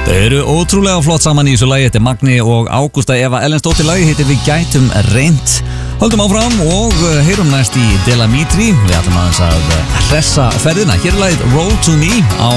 Þau eru ótrúlega flott saman í þessu lagi. Þetta er Magni og Ágústa Eva Ellensdóttir. Lagi heitir Við gætum reynt. Höldum áfram og heyrum næst í Delamitri. Við ætlum aðeins að hressa ferðina. Hér er lagið Roll to Me á